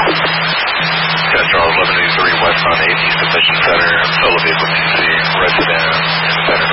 Central 1183 westbound 8 East Mission Center. Solo vehicle TC, resident in the center.